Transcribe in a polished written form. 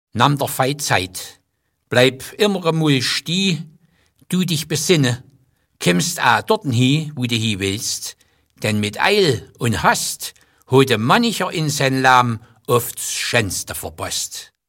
Namm der Feit Zeit, bleib immer einmal steh, du dich besinne, kommst auch dorten hin, wo du hin willst, denn mit Eil und Hast hat mancher in sein Leben oft das Schönste verpasst.